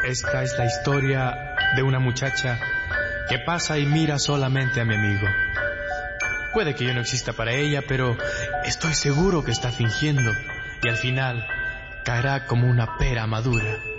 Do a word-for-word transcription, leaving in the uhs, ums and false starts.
Esta es la historia de una muchacha que pasa y mira solamente a mi amigo. Puede que yo no exista para ella, pero estoy seguro que está fingiendo y al final caerá como una pera madura.